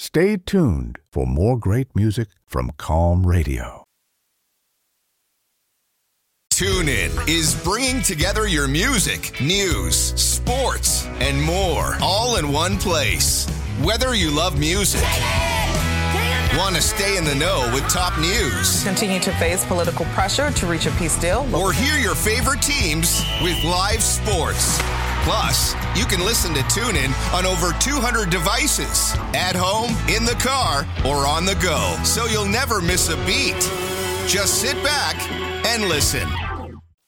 Stay tuned for more great music from Calm Radio. TuneIn is bringing together your music, news, sports, and more all in one place. Whether you love music, want to stay in the know with top news, continue to face political pressure to reach a peace deal, or hear your favorite teams with live sports. Plus, you can listen to TuneIn on over 200 devices, at home, in the car, or on the go, so you'll never miss a beat. Just sit back and listen.